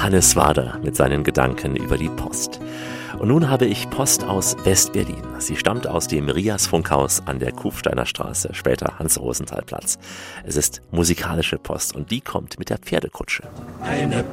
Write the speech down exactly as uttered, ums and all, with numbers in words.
Hannes Wader mit seinen Gedanken über die Post. Und nun habe ich Post aus West-Berlin. Sie stammt aus dem Rias Funkhaus an der Kufsteiner Straße, später Hans-Rosenthal-Platz. Es ist musikalische Post und die kommt mit der Pferdekutsche. Eine